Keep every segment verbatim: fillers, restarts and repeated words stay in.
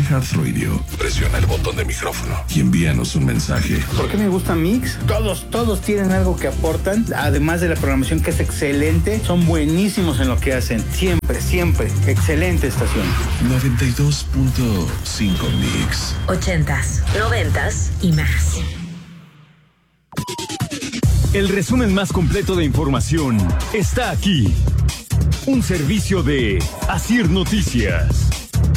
iHeartRadio, presiona el botón de micrófono y envíanos un mensaje. ¿Por qué me gusta Mix? Todos, todos tienen algo que aportan, además de la programación que es excelente, son buenísimos en lo que hacen. Siempre, siempre, excelente estación. noventa y dos punto cinco Mix. Ochentas, noventas y más. El resumen más completo de información está aquí. Un servicio de Asir Noticias.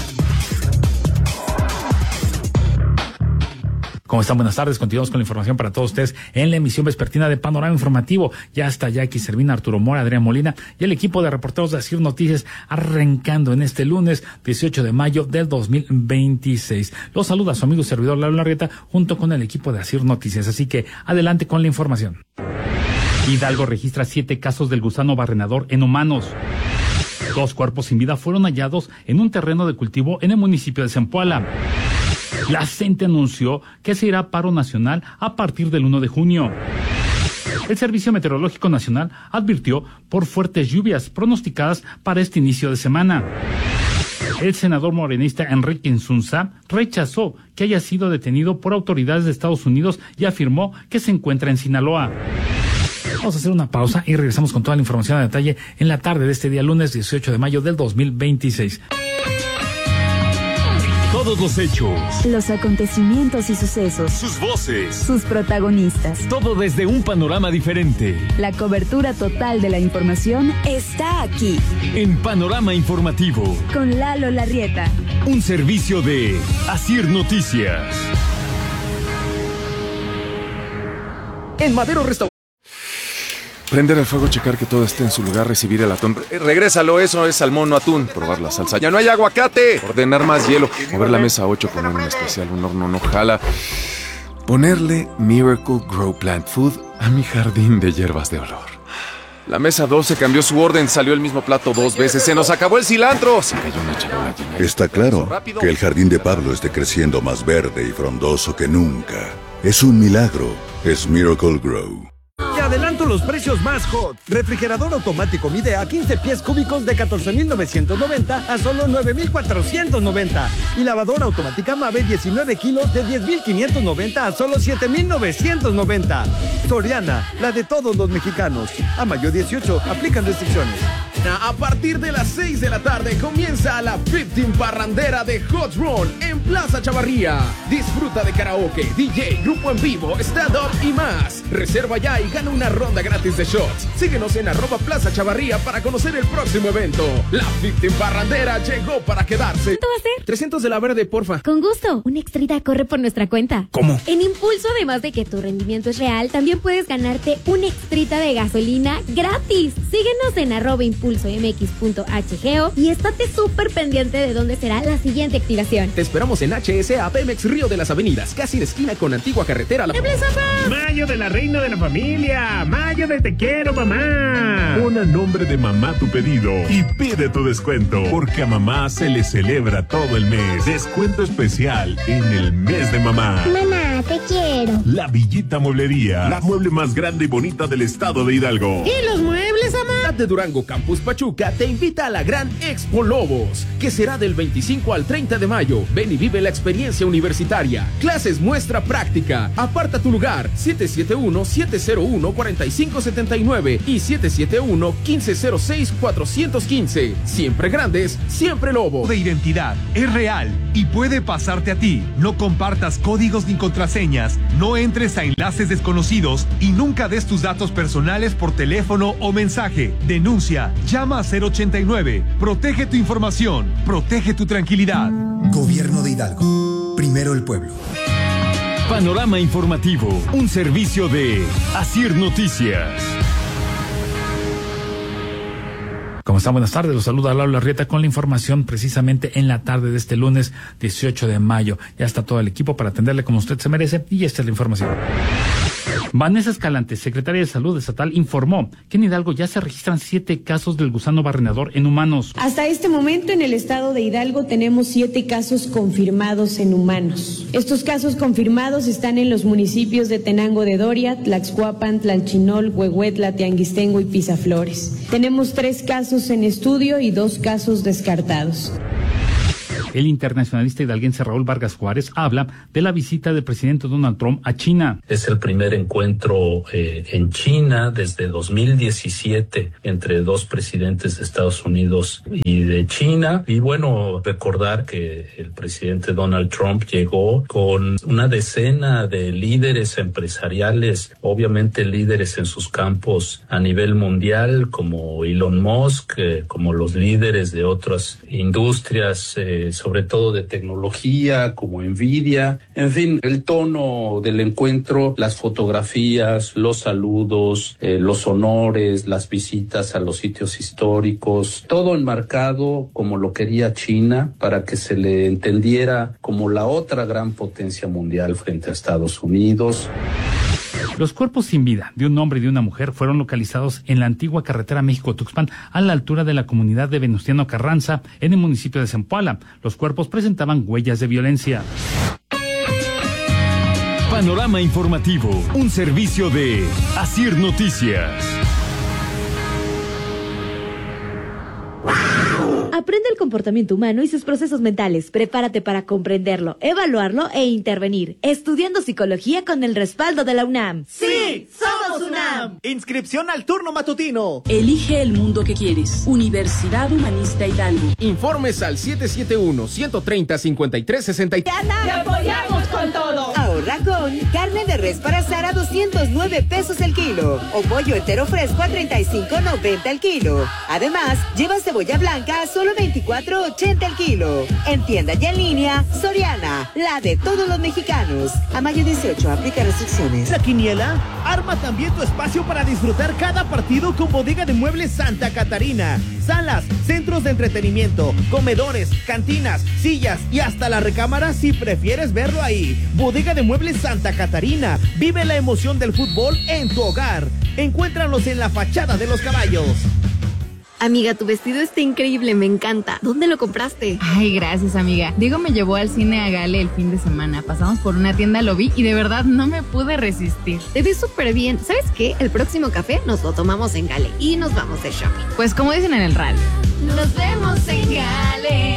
¿Cómo están? Buenas tardes. Continuamos con la información para todos ustedes en la emisión vespertina de Panorama Informativo. Ya está Jackie Servina, Arturo Mora, Adrián Molina y el equipo de reporteros de Asir Noticias arrancando en este lunes dieciocho de mayo del dos mil veintiséis. Los saluda su amigo servidor Lalo Larrieta junto con el equipo de Asir Noticias. Así que adelante con la información. Hidalgo registra siete casos del gusano barrenador en humanos. Dos cuerpos sin vida fueron hallados en un terreno de cultivo en el municipio de Zempoala. La CENTE anunció que se irá a paro nacional a partir del uno de junio. El Servicio Meteorológico Nacional advirtió por fuertes lluvias pronosticadas para este inicio de semana. El senador morenista Enrique Insunza rechazó que haya sido detenido por autoridades de Estados Unidos y afirmó que se encuentra en Sinaloa. Vamos a hacer una pausa y regresamos con toda la información a detalle en la tarde de este día lunes dieciocho de mayo del dos mil veintiséis. Todos los hechos, los acontecimientos y sucesos, sus voces, sus protagonistas, todo desde un panorama diferente. La cobertura total de la información está aquí. En Panorama Informativo, con Lalo Larrieta. Un servicio de Asir Noticias. En Madero Restaurante. Prender el fuego, checar que todo esté en su lugar, recibir el atún. Eh, regrésalo, eso es salmón, no atún. Probar la salsa. ¡Ya no hay aguacate! Ordenar más hielo. Mover la mesa ocho, poner un especial, un horno no jala. Ponerle Miracle Grow Plant Food a mi jardín de hierbas de olor. La mesa doce cambió su orden, salió el mismo plato dos veces. ¡Se nos acabó el cilantro! Se cayó una charola llena. Está claro que el jardín de Pablo esté creciendo más verde y frondoso que nunca. Es un milagro. Es Miracle Grow. Te adelanto los precios más hot. Refrigerador automático Midea quince pies cúbicos de catorce mil novecientos noventa a solo nueve mil cuatrocientos noventa. Y lavadora automática Mave diecinueve kilos de diez mil quinientos noventa a solo siete mil novecientos noventa. Soriana, la de todos los mexicanos. A mayo dieciocho, aplican restricciones. A partir de las seis de la tarde comienza la quince parrandera de Hot Run en Plaza Chavarría. Disfruta de karaoke, D J, grupo en vivo, stand-up y más. Reserva ya y gana una ronda gratis de shots. Síguenos en arroba Plaza Chavarría para conocer el próximo evento. La quince parrandera llegó para quedarse. ¿Cuánto va a ser? trescientos de la verde, porfa. Con gusto. Un extrita corre por nuestra cuenta. ¿Cómo? En Impulso, además de que tu rendimiento es real, también puedes ganarte un extrita de gasolina gratis. Síguenos en arroba impulso mx.hgo y estate súper pendiente de dónde será la siguiente activación. Te esperamos en H S A Pemex Río de las Avenidas, casi en esquina con Antigua Carretera La Mayo de la reina de la familia, Mayo de te quiero mamá. Pon a nombre de mamá tu pedido y pide tu descuento, porque a mamá se le celebra todo el mes. Descuento especial en el mes de mamá. Mamá, te quiero. La Villita Mueblería, la mueble más grande y bonita del estado de Hidalgo. ¿Y los muebles, mamá? De Durango Campus Pachuca te invita a la gran Expo Lobos, que será del veinticinco al treinta de mayo. Ven y vive la experiencia universitaria. Clases muestra práctica. Aparta tu lugar. siete siete uno, siete cero uno, cuatro cinco siete nueve y siete siete uno, quince cero seis, cuatrocientos quince. Siempre grandes, siempre Lobos. De identidad es real y puede pasarte a ti. No compartas códigos ni contraseñas, no entres a enlaces desconocidos y nunca des tus datos personales por teléfono o mensaje. Denuncia, llama a cero ochenta y nueve. Protege tu información, protege tu tranquilidad. Gobierno de Hidalgo. Primero el pueblo. Panorama Informativo, un servicio de Asir Noticias. ¿Cómo están? Buenas tardes. Los saluda Lalo Larrieta con la información precisamente en la tarde de este lunes dieciocho de mayo. Ya está todo el equipo para atenderle como usted se merece y esta es la información. Vanessa Escalante, secretaria de Salud Estatal, informó que en Hidalgo ya se registran siete casos del gusano barrenador en humanos. Hasta este momento en el estado de Hidalgo tenemos siete casos confirmados en humanos. Estos casos confirmados están en los municipios de Tenango de Doria, Tlaxcuapan, Tlanchinol, Huehuetla, Tianguistengo y Pisaflores. Tenemos tres casos en estudio y dos casos descartados. El internacionalista hidalguense Raúl Vargas Juárez habla de la visita del presidente Donald Trump a China. Es el primer encuentro eh, en China desde dos mil diecisiete entre dos presidentes de Estados Unidos y de China. Y bueno, recordar que el presidente Donald Trump llegó con una decena de líderes empresariales, obviamente líderes en sus campos a nivel mundial, como Elon Musk, eh, como los líderes de otras industrias, eh, sobre todo de tecnología, como Nvidia. En fin, el tono del encuentro, las fotografías, los saludos, eh, los honores, las visitas a los sitios históricos, todo enmarcado como lo quería China para que se le entendiera como la otra gran potencia mundial frente a Estados Unidos. Los cuerpos sin vida de un hombre y de una mujer fueron localizados en la antigua carretera México-Tuxpan a la altura de la comunidad de Venustiano Carranza en el municipio de Zempoala. Los cuerpos presentaban huellas de violencia. Panorama informativo, un servicio de Asir Noticias. Aprende el comportamiento humano y sus procesos mentales. Prepárate para comprenderlo, evaluarlo e intervenir. Estudiando psicología con el respaldo de la UNAM. ¡Sí! ¡Somos UNAM! Inscripción al turno matutino. Elige el mundo que quieres. Universidad Humanista Hidalgo. Informes al siete siete uno, uno tres cero, cinco tres seis tres. ¡Te apoyamos con todo! Ahorra con carne de res para asar a doscientos nueve pesos el kilo o pollo entero fresco a treinta y cinco noventa el kilo. Además, lleva cebolla blanca a solo veinticuatro ochenta el kilo. En tienda y en línea, Soriana, la de todos los mexicanos. A mayo dieciocho, aplica restricciones. ¿La quiniela? Arma también tu espacio para disfrutar cada partido con Bodega de Muebles Santa Catarina. Salas, centros de entretenimiento, comedores, cantinas, sillas y hasta la recámara si prefieres verlo ahí. Bodega de Muebles Santa Catarina. Vive la emoción del fútbol en tu hogar. Encuéntranos en la fachada de los caballos. Amiga, tu vestido está increíble, me encanta. ¿Dónde lo compraste? Ay, gracias, amiga. Diego me llevó al cine a Gale el fin de semana. Pasamos por una tienda, lo vi y de verdad no me pude resistir. Te ves súper bien. ¿Sabes qué? El próximo café nos lo tomamos en Gale y nos vamos de shopping. Pues como dicen en el radio. Nos vemos en Gale.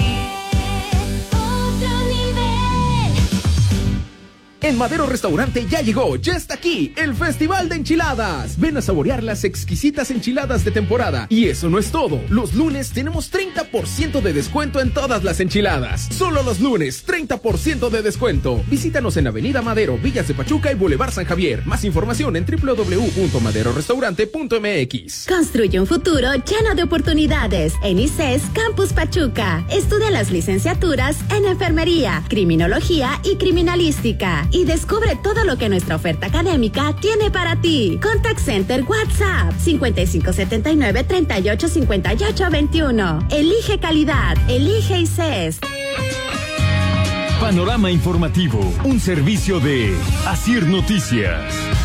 En Madero Restaurante ya llegó, ya está aquí, el Festival de Enchiladas. Ven a saborear las exquisitas enchiladas de temporada. Y eso no es todo. Los lunes tenemos treinta por ciento de descuento en todas las enchiladas. Solo los lunes, treinta por ciento de descuento. Visítanos en Avenida Madero, Villas de Pachuca y Boulevard San Javier. Más información en doble u doble u doble u punto madero restaurante punto m x. Construye un futuro lleno de oportunidades. En I C E S Campus Pachuca. Estudia las licenciaturas en Enfermería, Criminología y Criminalística. Y descubre todo lo que nuestra oferta académica tiene para ti. Contact Center WhatsApp cincuenta y cinco setenta y nueve treinta y ocho cincuenta y ocho veintiuno. Elige calidad. Elige I C E S. Panorama informativo, un servicio de Asir Noticias.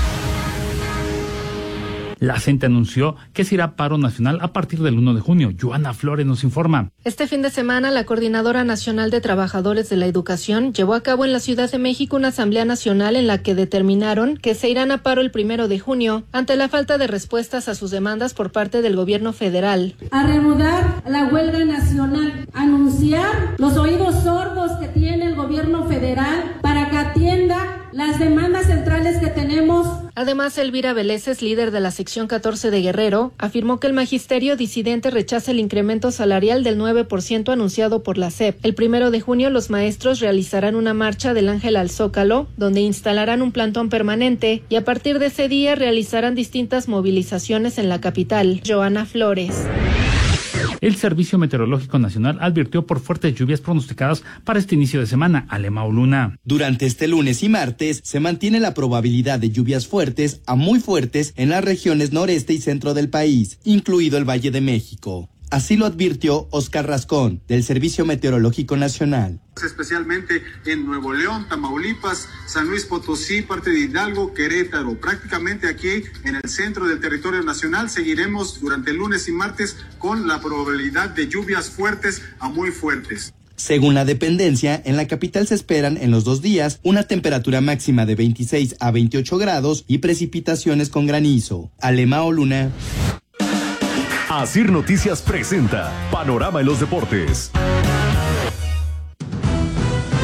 La C E N T E anunció que se irá a paro nacional a partir del uno de junio. Joana Flores nos informa. Este fin de semana, la Coordinadora Nacional de Trabajadores de la Educación llevó a cabo en la Ciudad de México una asamblea nacional en la que determinaron que se irán a paro el primero de junio ante la falta de respuestas a sus demandas por parte del gobierno federal. A reanudar la huelga nacional, anunciar los oídos sordos que tiene el gobierno federal para que atienda las demandas centrales que tenemos. Además, Elvira Vélez, líder de la sección catorce de Guerrero, afirmó que el magisterio disidente rechaza el incremento salarial del nueve por ciento anunciado por la S E P. El primero de junio, los maestros realizarán una marcha del Ángel al Zócalo, donde instalarán un plantón permanente y a partir de ese día realizarán distintas movilizaciones en la capital. Joana Flores. El Servicio Meteorológico Nacional advirtió por fuertes lluvias pronosticadas para este inicio de semana. Alemao Luna. Durante este lunes y martes se mantiene la probabilidad de lluvias fuertes a muy fuertes en las regiones noreste y centro del país, incluido el Valle de México. Así lo advirtió Oscar Rascón, del Servicio Meteorológico Nacional. Especialmente en Nuevo León, Tamaulipas, San Luis Potosí, parte de Hidalgo, Querétaro. Prácticamente aquí en el centro del territorio nacional seguiremos durante el lunes y martes con la probabilidad de lluvias fuertes a muy fuertes. Según la dependencia, en la capital se esperan en los dos días una temperatura máxima de veintiséis a veintiocho grados y precipitaciones con granizo. Alemao Luna. Asir Noticias presenta Panorama en los Deportes.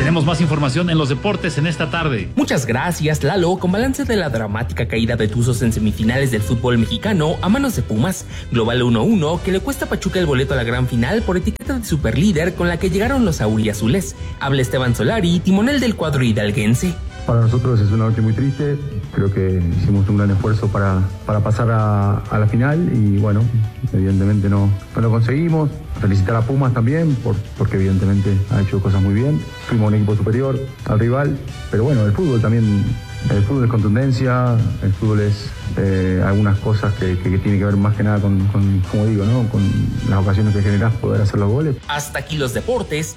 Tenemos más información en los deportes en esta tarde. Muchas gracias, Lalo. Con balance de la dramática caída de Tuzos en semifinales del fútbol mexicano a manos de Pumas, global uno uno, que le cuesta a Pachuca el boleto a la gran final por etiqueta de superlíder con la que llegaron los auriazules. Habla Esteban Solari, timonel del cuadro hidalguense. Para nosotros es una noche muy triste, creo que hicimos un gran esfuerzo para, para pasar a, a la final y bueno, evidentemente no, no lo conseguimos. Felicitar a Pumas también, por, porque evidentemente ha hecho cosas muy bien. Fuimos un equipo superior al rival, pero bueno, el fútbol también, el fútbol es contundencia, el fútbol es eh, algunas cosas que, que, que tiene que ver más que nada con, con, como digo, ¿no? Con las ocasiones que generás poder hacer los goles. Hasta aquí los deportes.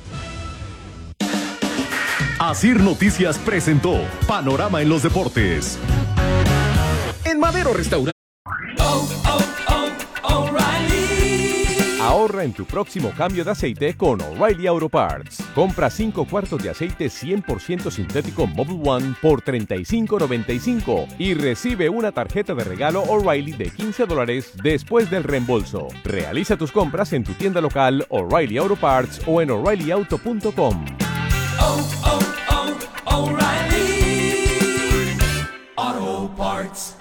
Asir Noticias presentó Panorama en los Deportes. En Madero Restaurante. Oh, oh, oh, O'Reilly. Ahorra en tu próximo cambio de aceite con O'Reilly Auto Parts. Compra cinco cuartos de aceite cien por ciento sintético Mobil One por treinta y cinco noventa y cinco y recibe una tarjeta de regalo O'Reilly de quince dólares después del reembolso. Realiza tus compras en tu tienda local O'Reilly Auto Parts o en O'Reilly Auto punto com. Oh, oh, oh, O'Reilly Auto Parts.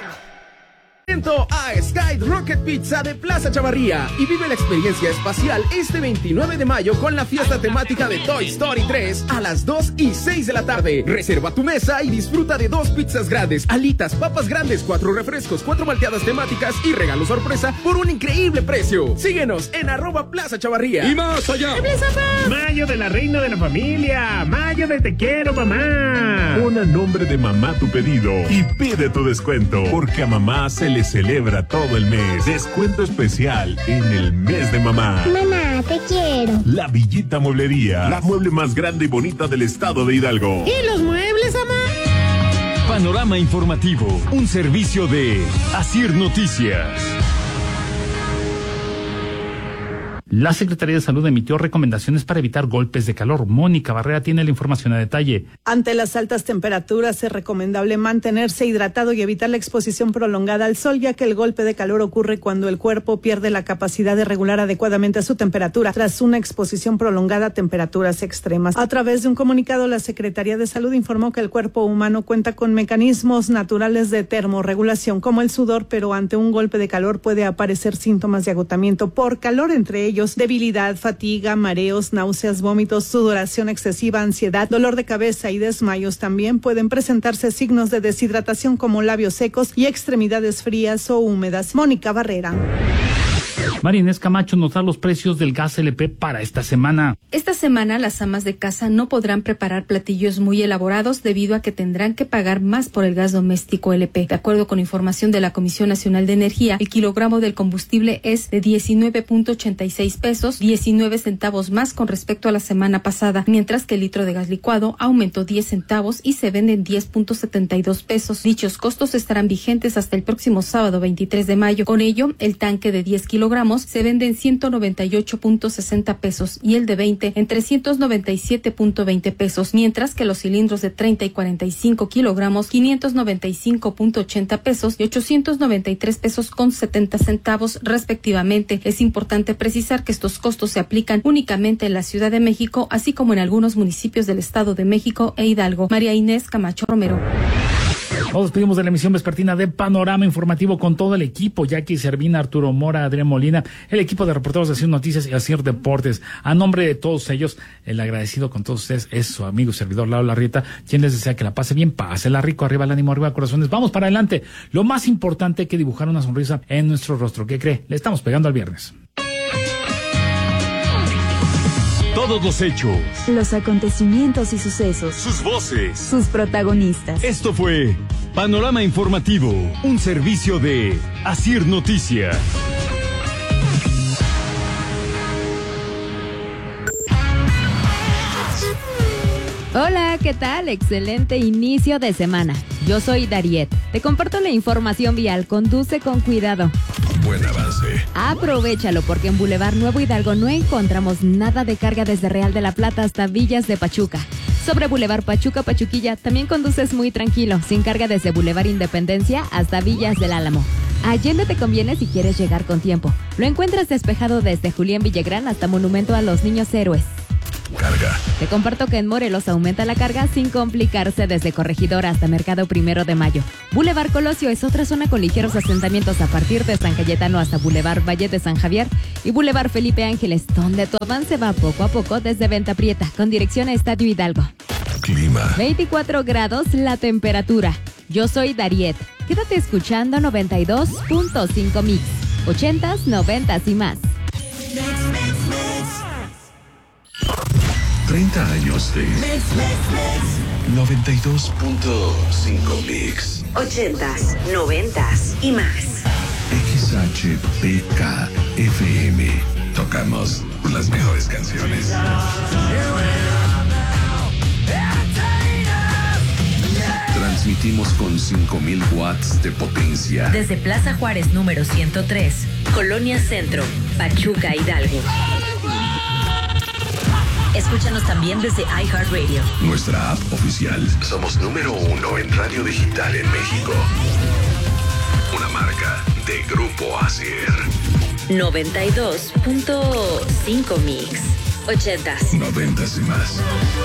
A Sky Rocket Pizza de Plaza Chavarría y vive la experiencia espacial este veintinueve de mayo con la fiesta temática de Toy Story tres a las dos y seis de la tarde. Reserva tu mesa y disfruta de dos pizzas grandes, alitas, papas grandes, cuatro refrescos, cuatro malteadas temáticas y regalo sorpresa por un increíble precio. Síguenos en arroba Plaza Chavarría. Y más allá. Mayo de la reina de la familia. Mayo de te quiero, mamá. Pon a nombre de mamá tu pedido y pide tu descuento, porque a mamá se le celebra todo el mes. Descuento especial en el mes de mamá. Mamá, te quiero. La Villita Mueblería, la mueble más grande y bonita del estado de Hidalgo. ¿Y los muebles, mamá? Panorama informativo, un servicio de Asir Noticias. La Secretaría de Salud emitió recomendaciones para evitar golpes de calor. Mónica Barrera tiene la información a detalle. Ante las altas temperaturas es recomendable mantenerse hidratado y evitar la exposición prolongada al sol, ya que el golpe de calor ocurre cuando el cuerpo pierde la capacidad de regular adecuadamente su temperatura tras una exposición prolongada a temperaturas extremas. A través de un comunicado, la Secretaría de Salud informó que el cuerpo humano cuenta con mecanismos naturales de termorregulación como el sudor, pero ante un golpe de calor puede aparecer síntomas de agotamiento por calor, entre ellos debilidad, fatiga, mareos, náuseas, vómitos, sudoración excesiva, ansiedad, dolor de cabeza y desmayos. También pueden presentarse signos de deshidratación como labios secos y extremidades frías o húmedas. Mónica Barrera. María Inés Camacho nos da los precios del gas L P para esta semana. Esta semana las amas de casa no podrán preparar platillos muy elaborados debido a que tendrán que pagar más por el gas doméstico L P. De acuerdo con información de la Comisión Nacional de Energía, el kilogramo del combustible es de diecinueve punto ochenta y seis pesos, diecinueve centavos más con respecto a la semana pasada, mientras que el litro de gas licuado aumentó diez centavos y se vende en diez punto setenta y dos pesos. Dichos costos estarán vigentes hasta el próximo sábado veintitrés de mayo. Con ello, el tanque de diez kilogramos se vende en ciento noventa y ocho punto sesenta pesos y el de veinte en trescientos noventa y siete punto veinte pesos, mientras que los cilindros de treinta y cuarenta y cinco kilogramos quinientos noventa y cinco punto ochenta pesos y ochocientos noventa y tres pesos con setenta centavos respectivamente. Es importante precisar que estos costos se aplican únicamente en la Ciudad de México, así como en algunos municipios del Estado de México e Hidalgo. María Inés Camacho Romero. Nos despedimos de la emisión vespertina de Panorama Informativo con todo el equipo: Jackie Servina, Arturo Mora, Adrián Molina, el equipo de reporteros de Asir Noticias y Asir Deportes. A nombre de todos ellos, el agradecido con todos ustedes es su amigo y servidor Lalo Larrieta, quien les desea que la pase bien, pásela rico, arriba el ánimo, arriba corazones, vamos para adelante. Lo más importante es que dibujar una sonrisa en nuestro rostro. ¿Qué cree? Le estamos pegando al viernes. Todos los hechos, los acontecimientos y sucesos, sus voces, sus protagonistas. Esto fue Panorama Informativo, un servicio de Asir Noticias. Hola, ¿qué tal? Excelente inicio de semana. Yo soy Dariet. Te comparto la información vial. Conduce con cuidado. Buen avance. Aprovechalo porque en Boulevard Nuevo Hidalgo no encontramos nada de carga desde Real de la Plata hasta Villas de Pachuca. Sobre Boulevard Pachuca Pachuquilla también conduces muy tranquilo, sin carga desde Boulevard Independencia hasta Villas del Álamo. Allende te conviene si quieres llegar con tiempo. Lo encuentras despejado desde Julián Villagrán hasta Monumento a los Niños Héroes. Carga. Te comparto que en Morelos aumenta la carga sin complicarse desde Corregidora hasta Mercado Primero de Mayo. Boulevard Colosio es otra zona con ligeros asentamientos a partir de San Cayetano hasta Boulevard Valle de San Javier y Boulevard Felipe Ángeles, donde tu avance va poco a poco desde Venta Prieta con dirección a Estadio Hidalgo. Clima. veinticuatro grados la temperatura. Yo soy Dariet. Quédate escuchando noventa y dos punto cinco Mix. ochentas, noventas y más. treinta años de noventa y dos punto cinco Mix. ochentas, noventas y más. X H P K F M. Tocamos las mejores canciones. Transmitimos con cinco mil watts de potencia. Desde Plaza Juárez número ciento tres, Colonia Centro, Pachuca, Hidalgo. Escúchanos también desde iHeartRadio. Nuestra app oficial. Somos número uno en radio digital en México. Una marca de Grupo Asier. noventa y dos punto cinco Mix. ochentas. Noventas y más.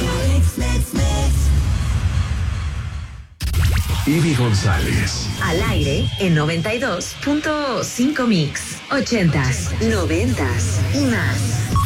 Ivy González. Al aire en noventa y dos punto cinco Mix. ochentas, noventas y más.